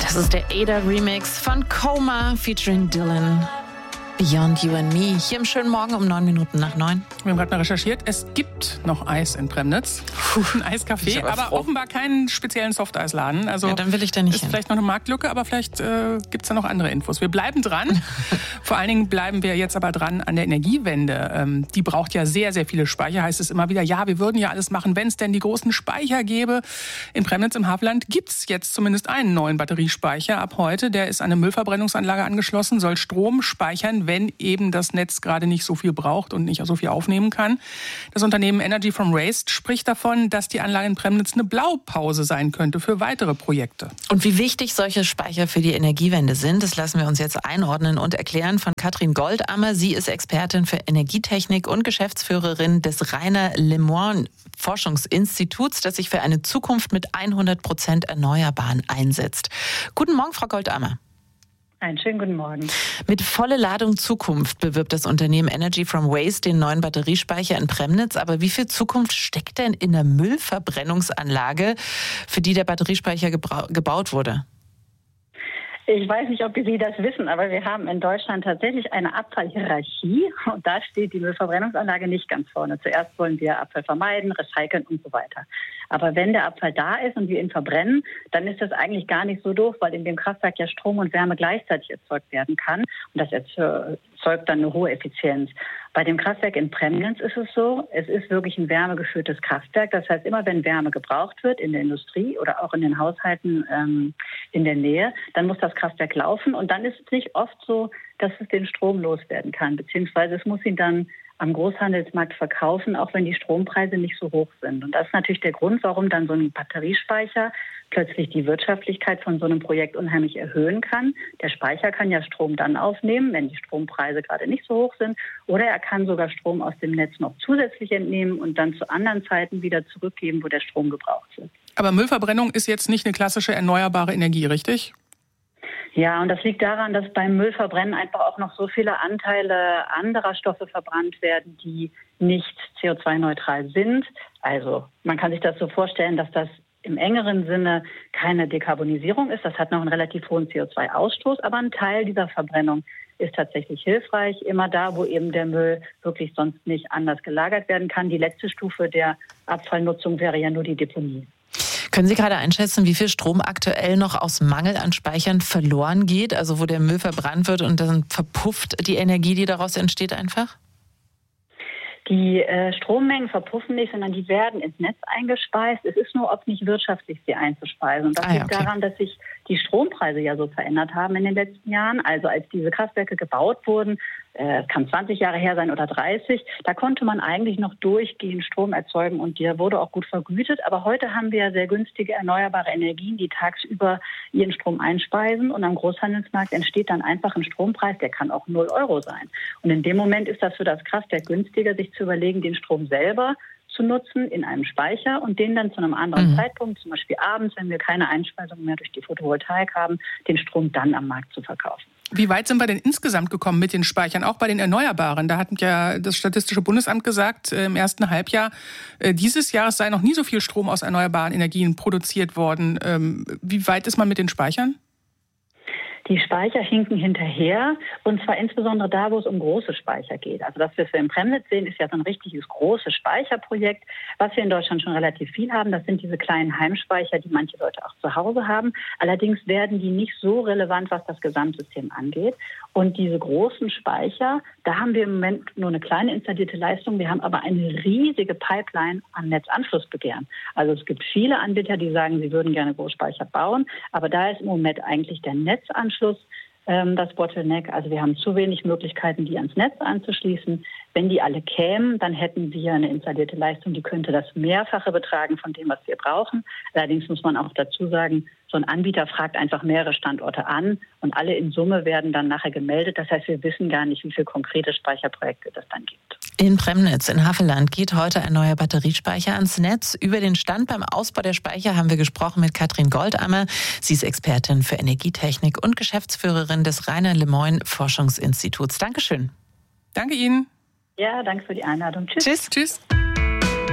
Das ist der Ada-Remix von Coma featuring Dylan. Beyond You and Me. Hier im schönen Morgen um 9 Minuten nach 9. Wir haben gerade mal recherchiert, es gibt noch Eis in Premnitz. Ein Eiscafé, aber offenbar keinen speziellen Softeisladen. Also ja, dann will ich da nicht ist hin. Vielleicht noch eine Marktlücke, aber vielleicht gibt es da noch andere Infos. Wir bleiben dran. Vor allen Dingen bleiben wir jetzt aber dran an der Energiewende. Die braucht ja sehr, sehr viele Speicher. Heißt es immer wieder, ja, wir würden ja alles machen, wenn es denn die großen Speicher gäbe. In Premnitz im Havelland gibt es jetzt zumindest einen neuen Batteriespeicher ab heute. Der ist an eine Müllverbrennungsanlage angeschlossen, soll Strom speichern, wenn eben das Netz gerade nicht so viel braucht und nicht so viel aufnehmen kann. Das Unternehmen Energy from Waste spricht davon, dass die Anlage in Premnitz eine Blaupause sein könnte für weitere Projekte. Und wie wichtig solche Speicher für die Energiewende sind, das lassen wir uns jetzt einordnen und erklären von Katrin Goldammer. Sie ist Expertin für Energietechnik und Geschäftsführerin des Rainer Lemoine Forschungsinstituts, das sich für eine Zukunft mit 100% Erneuerbaren einsetzt. Guten Morgen, Frau Goldammer. Einen schönen guten Morgen. Mit volle Ladung Zukunft bewirbt das Unternehmen Energy from Waste den neuen Batteriespeicher in Premnitz. Aber wie viel Zukunft steckt denn in der Müllverbrennungsanlage, für die der Batteriespeicher gebaut wurde? Ich weiß nicht, ob Sie das wissen, aber wir haben in Deutschland tatsächlich eine Abfallhierarchie und da steht die Müllverbrennungsanlage nicht ganz vorne. Zuerst wollen wir Abfall vermeiden, recyceln und so weiter. Aber wenn der Abfall da ist und wir ihn verbrennen, dann ist das eigentlich gar nicht so doof, weil in dem Kraftwerk ja Strom und Wärme gleichzeitig erzeugt werden kann und das erzeugt dann eine hohe Effizienz. Bei dem Kraftwerk in Premnitz ist es so, es ist wirklich ein wärmegeführtes Kraftwerk. Das heißt, immer wenn Wärme gebraucht wird in der Industrie oder auch in den Haushalten in der Nähe, dann muss das Kraftwerk laufen und dann ist es nicht oft so, dass es den Strom loswerden kann, beziehungsweise es muss ihn dann am Großhandelsmarkt verkaufen, auch wenn die Strompreise nicht so hoch sind. Und das ist natürlich der Grund, warum dann so ein Batteriespeicher plötzlich die Wirtschaftlichkeit von so einem Projekt unheimlich erhöhen kann. Der Speicher kann ja Strom dann aufnehmen, wenn die Strompreise gerade nicht so hoch sind. Oder er kann sogar Strom aus dem Netz noch zusätzlich entnehmen und dann zu anderen Zeiten wieder zurückgeben, wo der Strom gebraucht wird. Aber Müllverbrennung ist jetzt nicht eine klassische erneuerbare Energie, richtig? Ja, und das liegt daran, dass beim Müllverbrennen einfach auch noch so viele Anteile anderer Stoffe verbrannt werden, die nicht CO2-neutral sind. Also man kann sich das so vorstellen, dass das im engeren Sinne keine Dekarbonisierung ist. Das hat noch einen relativ hohen CO2-Ausstoß, aber ein Teil dieser Verbrennung ist tatsächlich hilfreich. Immer da, wo eben der Müll wirklich sonst nicht anders gelagert werden kann. Die letzte Stufe der Abfallnutzung wäre ja nur die Deponie. Können Sie gerade einschätzen, wie viel Strom aktuell noch aus Mangel an Speichern verloren geht? Also wo der Müll verbrannt wird und dann verpufft die Energie, die daraus entsteht, einfach? Die Strommengen verpuffen nicht, sondern die werden ins Netz eingespeist. Es ist nur oft nicht wirtschaftlich, sie einzuspeisen. Und das liegt daran, dass sich die Strompreise ja so verändert haben in den letzten Jahren. Also als diese Kraftwerke gebaut wurden, kann 20 Jahre her sein oder 30, da konnte man eigentlich noch durchgehend Strom erzeugen und der wurde auch gut vergütet. Aber heute haben wir ja sehr günstige erneuerbare Energien, die tagsüber ihren Strom einspeisen und am Großhandelsmarkt entsteht dann einfach ein Strompreis, der kann auch 0 Euro sein. Und in dem Moment ist das für das Kraftwerk günstiger, sich zu überlegen, den Strom selber zu nutzen in einem Speicher und den dann zu einem anderen Zeitpunkt, zum Beispiel abends, wenn wir keine Einspeisung mehr durch die Photovoltaik haben, den Strom dann am Markt zu verkaufen. Wie weit sind wir denn insgesamt gekommen mit den Speichern, auch bei den Erneuerbaren? Da hat ja das Statistische Bundesamt gesagt, im ersten Halbjahr dieses Jahres sei noch nie so viel Strom aus erneuerbaren Energien produziert worden. Wie weit ist man mit den Speichern? Die Speicher hinken hinterher und zwar insbesondere da, wo es um große Speicher geht. Also das, was wir in Premnitz sehen, ist ja so ein richtiges großes Speicherprojekt. Was wir in Deutschland schon relativ viel haben, das sind diese kleinen Heimspeicher, die manche Leute auch zu Hause haben. Allerdings werden die nicht so relevant, was das Gesamtsystem angeht. Und diese großen Speicher, da haben wir im Moment nur eine kleine installierte Leistung. Wir haben aber eine riesige Pipeline an Netzanschlussbegehren. Also es gibt viele Anbieter, die sagen, sie würden gerne Großspeicher bauen. Aber da ist im Moment eigentlich der Netzanschluss das Bottleneck. Also wir haben zu wenig Möglichkeiten, die ans Netz anzuschließen. Wenn die alle kämen, dann hätten wir eine installierte Leistung, die könnte das Mehrfache betragen von dem, was wir brauchen. Allerdings muss man auch dazu sagen, so ein Anbieter fragt einfach mehrere Standorte an und alle in Summe werden dann nachher gemeldet. Das heißt, wir wissen gar nicht, wie viele konkrete Speicherprojekte das dann gibt. In Premnitz, in Havelland, geht heute ein neuer Batteriespeicher ans Netz. Über den Stand beim Ausbau der Speicher haben wir gesprochen mit Katrin Goldammer. Sie ist Expertin für Energietechnik und Geschäftsführerin des Rainer Lemoine Forschungsinstituts. Dankeschön. Danke Ihnen. Ja, danke für die Einladung. Tschüss. Tschüss.